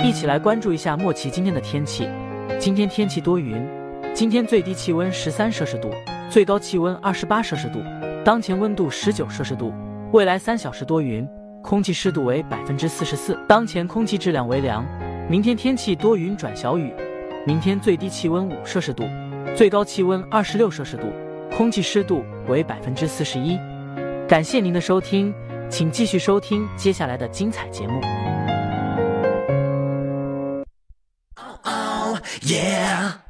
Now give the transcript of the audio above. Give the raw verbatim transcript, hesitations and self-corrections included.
一起来关注一下莫奇今天的天气。今天天气多云，今天最低气温十三摄氏度，最高气温二十八摄氏度，当前温度十九摄氏度。未来三小时多云，空气湿度为百分之四十四，当前空气质量为良。明天天气多云转小雨，明天最低气温五摄氏度，最高气温二十六摄氏度，空气湿度为百分之四十一。感谢您的收听，请继续收听接下来的精彩节目。 Oh, yeah.